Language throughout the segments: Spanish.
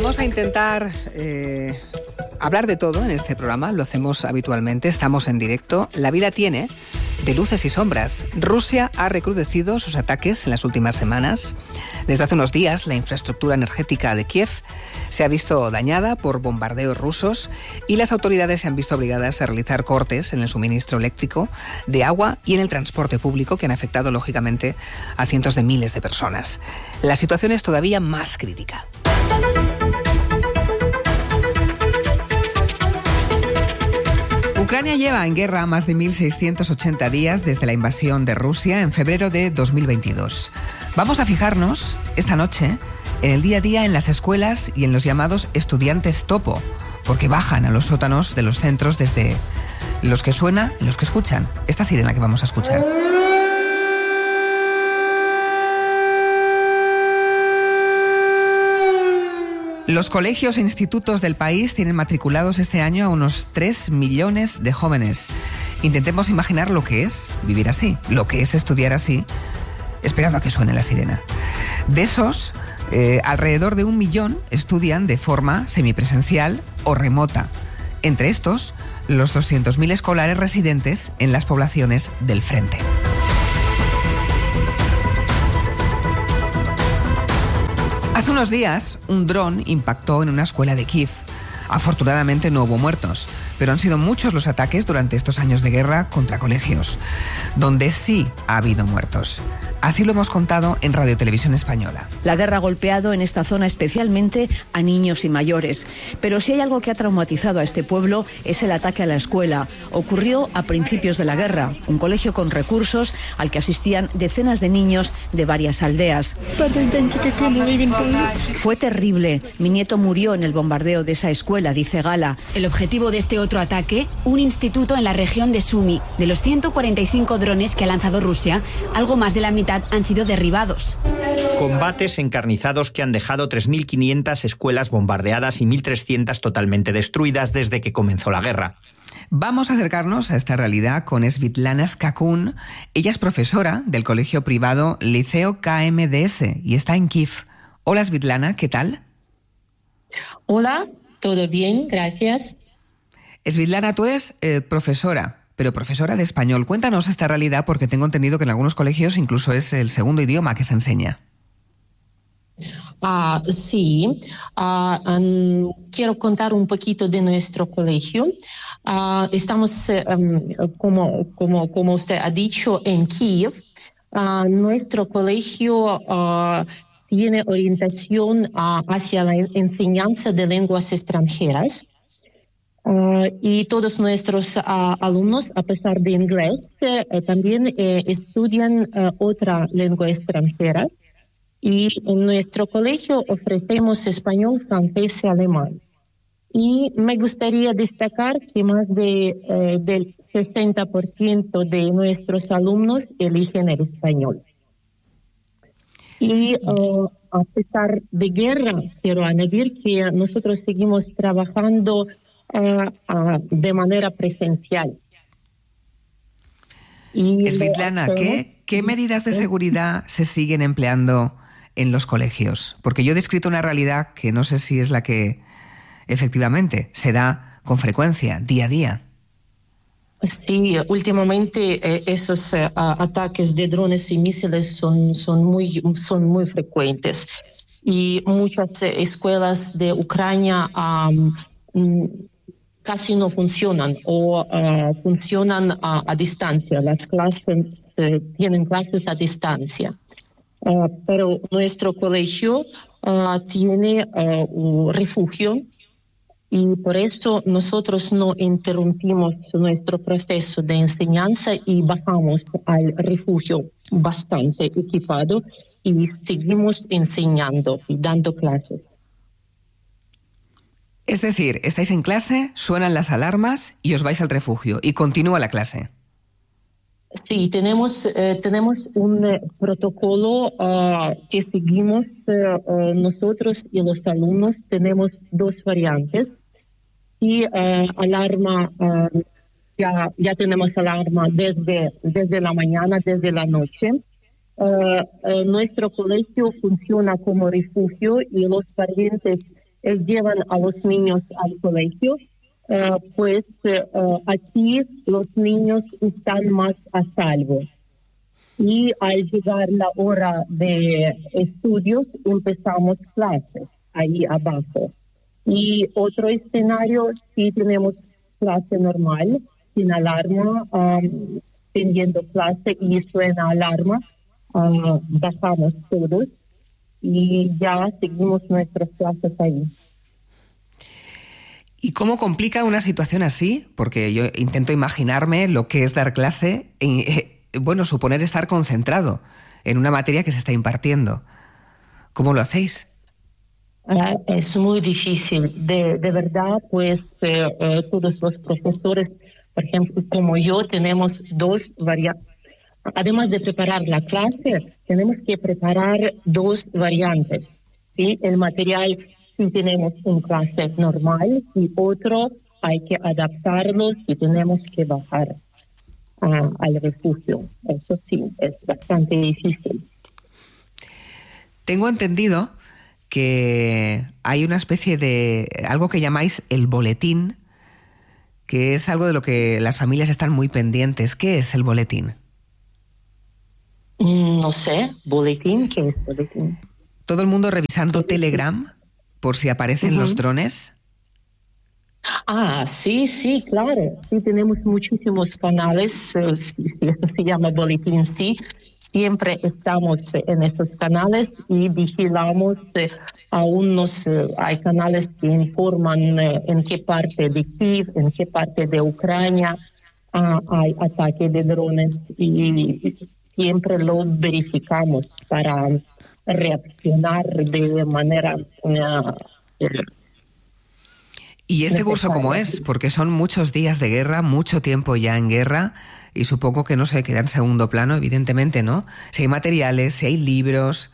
Vamos a intentar hablar de todo en este programa, lo hacemos habitualmente, estamos en directo. La vida tiene de luces y sombras. Rusia ha recrudecido sus ataques en las últimas semanas. Desde hace unos días, la infraestructura energética de Kiev se ha visto dañada por bombardeos rusos y las autoridades se han visto obligadas a realizar cortes en el suministro eléctrico, de agua y en el transporte público, que han afectado, lógicamente, a cientos de miles de personas. La situación es todavía más crítica. Ucrania lleva en guerra más de 1.680 días desde la invasión de Rusia en febrero de 2022. Vamos a fijarnos esta noche en el día a día en las escuelas y en los llamados estudiantes topo, porque bajan a los sótanos de los centros desde los que escuchan esta sirena que vamos a escuchar. Los colegios e institutos del país tienen matriculados este año a unos 3 millones de jóvenes. Intentemos imaginar lo que es vivir así, lo que es estudiar así, esperando a que suene la sirena. De esos, alrededor de 1 millón estudian de forma semipresencial o remota. Entre estos, los 200.000 escolares residentes en las poblaciones del frente. Hace unos días, un dron impactó en una escuela de Kiev. Afortunadamente no hubo muertos, pero han sido muchos los ataques durante estos años de guerra contra colegios, donde sí ha habido muertos. Así lo hemos contado en Radio Televisión Española. La guerra ha golpeado en esta zona especialmente a niños y mayores. Pero si hay algo que ha traumatizado a este pueblo es el ataque a la escuela. Ocurrió a principios de la guerra, un colegio con recursos al que asistían decenas de niños de varias aldeas. Fue terrible. Mi nieto murió en el bombardeo de esa escuela, dice Gala. El objetivo de este otro ataque, un instituto en la región de Sumy. De los 145 drones que ha lanzado Rusia, algo más de la mitad han sido derribados. Combates encarnizados que han dejado 3.500 escuelas bombardeadas y 1.300 totalmente destruidas desde que comenzó la guerra. Vamos a acercarnos a esta realidad con Svitlana Skakun. Ella es profesora del colegio privado Liceo KMDS y está en Kiev. Hola Svitlana, ¿qué tal? Hola, todo bien, gracias. Svitlana, tú eres profesora, pero profesora de español. Cuéntanos esta realidad porque tengo entendido que en algunos colegios incluso es el segundo idioma que se enseña. Sí, quiero contar un poquito de nuestro colegio. Estamos, como usted ha dicho, en Kiev. Nuestro colegio tiene orientación hacia la enseñanza de lenguas extranjeras. Y todos nuestros alumnos, a pesar de inglés, también estudian otra lengua extranjera. Y en nuestro colegio ofrecemos español, francés y alemán. Y me gustaría destacar que más del 60% de nuestros alumnos eligen el español. Y a pesar de guerra, quiero añadir que nosotros seguimos trabajando de manera presencial. Svitlana, ¿qué medidas de seguridad se siguen empleando en los colegios? Porque yo he descrito una realidad que no sé si es la que efectivamente se da con frecuencia, día a día. Sí, últimamente esos ataques de drones y misiles son muy frecuentes. Y muchas escuelas de Ucrania casi no funcionan o funcionan a distancia. Las clases tienen clases a distancia. Pero nuestro colegio tiene un refugio y por eso nosotros no interrumpimos nuestro proceso de enseñanza y bajamos al refugio bastante equipado y seguimos enseñando y dando clases. Es decir, estáis en clase, suenan las alarmas y os vais al refugio y continúa la clase. Sí, tenemos un protocolo que seguimos nosotros y los alumnos. Tenemos dos variantes. Y alarma, ya tenemos alarma desde la mañana, desde la noche. Nuestro colegio funciona como refugio y los parientes llevan a los niños al colegio, pues aquí los niños están más a salvo. Y al llegar la hora de estudios, empezamos clases ahí abajo. Y otro escenario, si tenemos clase normal, sin alarma, teniendo clase y suena alarma, bajamos todos y ya seguimos nuestras clases ahí. ¿Y cómo complica una situación así? Porque yo intento imaginarme lo que es dar clase y, suponer estar concentrado en una materia que se está impartiendo. ¿Cómo lo hacéis? Es muy difícil. De verdad, pues todos los profesores, por ejemplo, como yo, tenemos dos variantes. Además de preparar la clase, tenemos que preparar dos variantes. ¿Sí? El material, si tenemos una clase normal, y otro hay que adaptarlo si tenemos que bajar al refugio. Eso sí, es bastante difícil. Tengo entendido que hay una especie de algo que llamáis el boletín, que es algo de lo que las familias están muy pendientes. ¿Qué es el boletín? No sé, boletín, ¿qué es boletín? Todo el mundo revisando Telegram por si aparecen los drones. Sí, claro. Sí, tenemos muchísimos canales, eso se llama boletín, sí. Siempre estamos en esos canales y vigilamos hay canales que informan en qué parte de Kiev, en qué parte de Ucrania hay ataque de drones y siempre lo verificamos para reaccionar de manera... ¿Y este curso cómo es? Porque son muchos días de guerra, mucho tiempo ya en guerra, y supongo que no se queda en segundo plano, evidentemente, ¿no? Si hay materiales, si hay libros...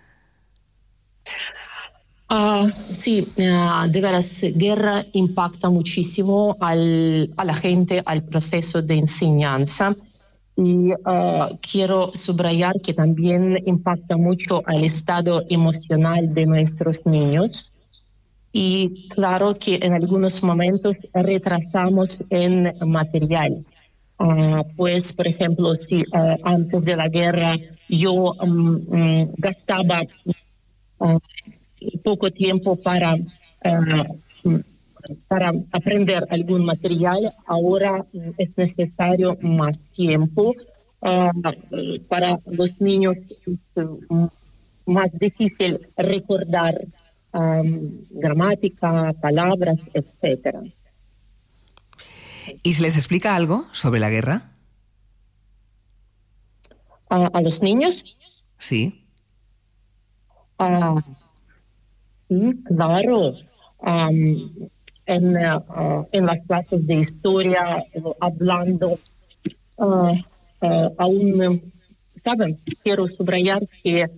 Sí, de veras, guerra impacta muchísimo a la gente, al proceso de enseñanza. Y quiero subrayar que también impacta mucho al estado emocional de nuestros niños. Y claro que en algunos momentos retrasamos en material. Pues, por ejemplo, si antes de la guerra yo gastaba poco tiempo para aprender algún material, ahora es necesario más tiempo. Para los niños es más difícil recordar gramática, palabras, etc. ¿Y se les explica algo sobre la guerra? ¿A los niños? Sí. Sí, claro. En las clases de historia, hablando, aún, ¿saben? Quiero subrayar que,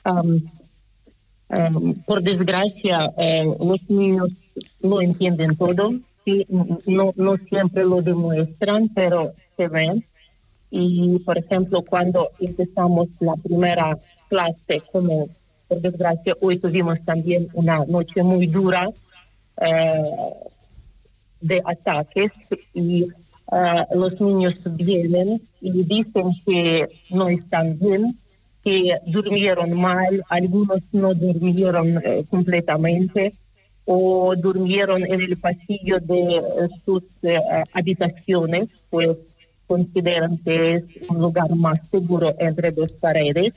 por desgracia, los niños no entienden todo. Sí, no siempre lo demuestran, pero se ven. Y, por ejemplo, cuando empezamos la primera clase, como por desgracia hoy tuvimos también una noche muy dura de ataques, y los niños vienen y dicen que no están bien, que durmieron mal, algunos no durmieron completamente, o durmieron en el pasillo de sus habitaciones, pues consideran que es un lugar más seguro entre dos paredes.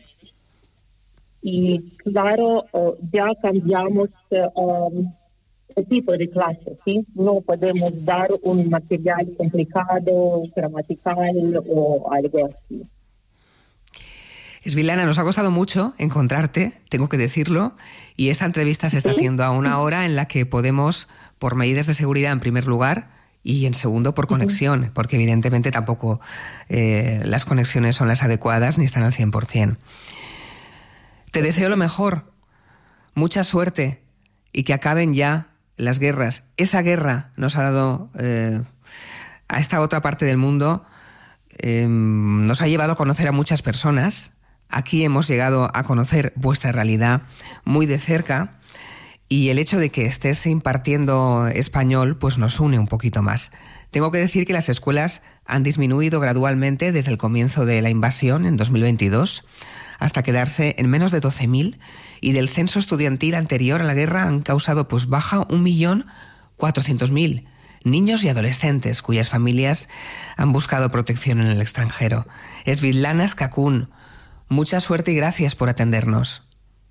Y claro, ya cambiamos el tipo de clase, ¿sí? No podemos dar un material complicado, gramatical o algo así. Svitlana, nos ha costado mucho encontrarte, tengo que decirlo, y esta entrevista se está haciendo a una hora en la que podemos, por medidas de seguridad en primer lugar, y en segundo por conexión, porque evidentemente tampoco las conexiones son las adecuadas ni están al 100%. Te deseo lo mejor, mucha suerte y que acaben ya las guerras. Esa guerra nos ha dado a esta otra parte del mundo, nos ha llevado a conocer a muchas personas. Aquí hemos llegado a conocer vuestra realidad muy de cerca Y el hecho de que estés impartiendo español pues nos une un poquito más. Tengo que decir que las escuelas han disminuido gradualmente desde el comienzo de la invasión en 2022 hasta quedarse en menos de 12.000, y del censo estudiantil anterior a la guerra han causado pues baja 1.400.000 niños y adolescentes cuyas familias han buscado protección en el extranjero. Svitlana Skakun, mucha suerte y gracias por atendernos.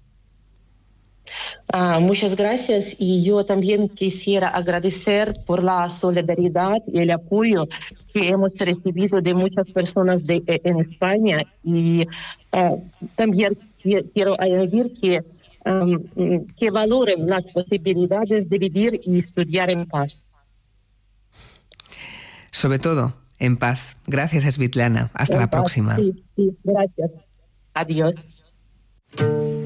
Muchas gracias, y yo también quisiera agradecer por la solidaridad y el apoyo que hemos recibido de muchas personas en España, y también quiero añadir que valoren las posibilidades de vivir y estudiar en paz. Sobre todo, en paz. Gracias, Svitlana. Hasta la próxima. Sí, gracias. Adiós.